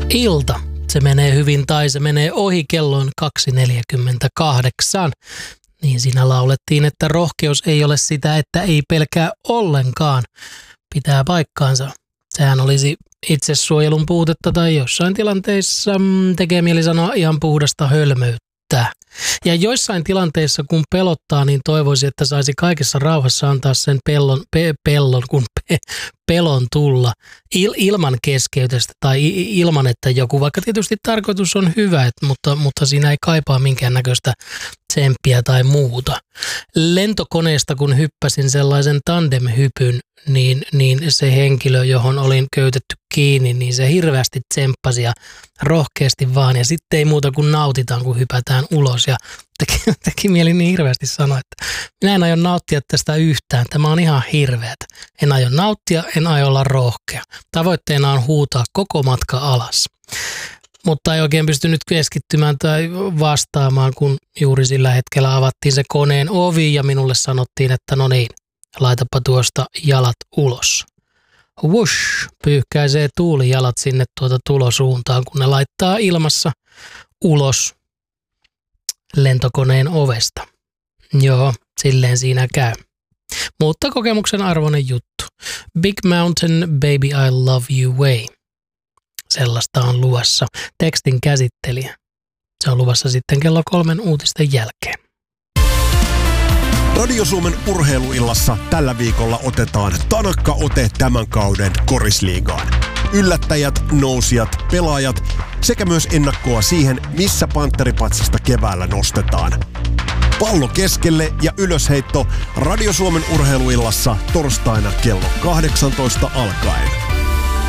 ilta. Se menee hyvin tai se menee ohi kelloon 2.48. Niin siinä laulettiin, että rohkeus ei ole sitä, että ei pelkää ollenkaan. Pitää paikkaansa. Sehän olisi itsesuojelun puutetta tai jossain tilanteissa tekee mieli sanoa ihan puhdasta hölmöyttä. Ja joissain tilanteissa, kun pelottaa, niin toivoisi, että saisi kaikessa rauhassa antaa sen pelon tulla ilman keskeytystä tai ilman, että joku, vaikka tietysti tarkoitus on hyvä, mutta siinä ei kaipaa minkäännäköistä tsemppiä tai muuta. Lentokoneesta, kun hyppäsin sellaisen tandemhypyn, niin se henkilö, johon olin köytetty kiinni, niin se hirveästi tsemppasi ja rohkeasti vaan. Ja sitten ei muuta kuin nautitaan, kun hypätään ulos. Ja teki mieli niin hirveästi sanoa, että minä en aio nauttia tästä yhtään. Tämä on ihan hirveätä. En aio nauttia, en aio olla rohkea. Tavoitteena on huutaa koko matka alas. Mutta ei oikein pystynyt keskittymään tai vastaamaan, kun juuri sillä hetkellä avattiin se koneen ovi ja minulle sanottiin, että no niin, laitapa tuosta jalat ulos. Whoosh, pyyhkäisee tuuli jalat sinne tulosuuntaan, kun ne laittaa ilmassa ulos lentokoneen ovesta. Joo, silleen siinä käy. Mutta kokemuksen arvoinen juttu. Big Mountain, Baby I Love You Way. Sellaista on luvassa. Tekstin käsittelijä. Se on luvassa sitten kello 3 uutisten jälkeen. Radio Suomen urheiluillassa tällä viikolla otetaan tanakka ote tämän kauden korisliigaan. Yllättäjät, nousijat, pelaajat sekä myös ennakkoa siihen, missä Panteripatsasta keväällä nostetaan. Pallo keskelle ja ylösheitto Radio Suomen urheiluillassa torstaina kello 18 alkaen.